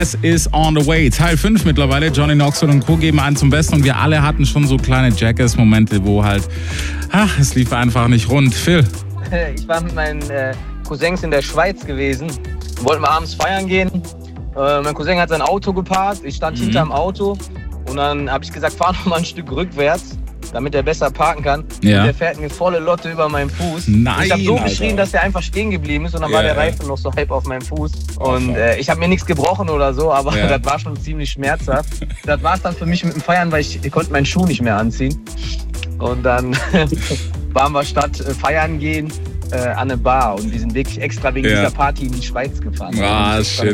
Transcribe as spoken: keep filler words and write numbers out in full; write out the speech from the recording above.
Es ist on the way. Teil fünf mittlerweile. Johnny Knoxville und Co. geben einen zum Besten und wir alle hatten schon so kleine Jackass-Momente, wo halt, ach, es lief einfach nicht rund. Phil? Ich war mit meinen äh, Cousins in der Schweiz gewesen. Wollten wir abends feiern gehen. Äh, mein Cousin hat sein Auto geparkt. Ich stand mhm. hinterm Auto. Und dann habe ich gesagt, fahr noch mal ein Stück rückwärts, damit er besser parken kann. Ja. Und der fährt mir volle Lotte über meinen Fuß. Nein, und ich habe so Alter. geschrien, dass der einfach stehen geblieben ist. Und dann Ja, war der ja. Reifen noch so halb auf meinem Fuß. Oh, und äh, ich habe mir nichts gebrochen oder so, aber Ja. das war schon ziemlich schmerzhaft. Das war es dann für mich mit dem Feiern, weil ich, ich konnte meinen Schuh nicht mehr anziehen. Und dann waren wir statt äh, feiern gehen äh, an eine Bar. Und wir sind wirklich extra wegen Ja. dieser Party in die Schweiz gefahren. Ah, shit.